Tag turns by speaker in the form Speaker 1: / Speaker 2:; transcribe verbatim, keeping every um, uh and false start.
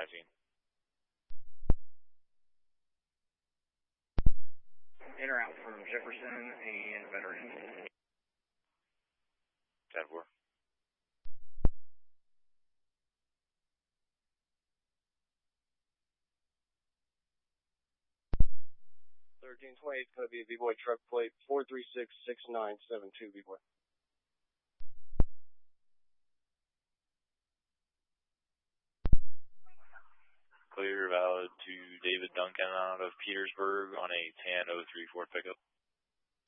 Speaker 1: Rising.
Speaker 2: In or out from Jefferson and Veteran.
Speaker 1: ten four.
Speaker 3: thirteen twenty-eight is going to be a V-Boy truck plate four three six six nine seven two V-Boy.
Speaker 1: Clear valid to David Duncan out of Petersburg on a ten oh three Ford pickup.